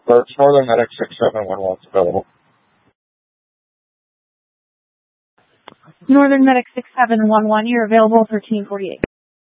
Birch, Northern Medic 6711 is available. Northern Medic 6711, you're available 1348.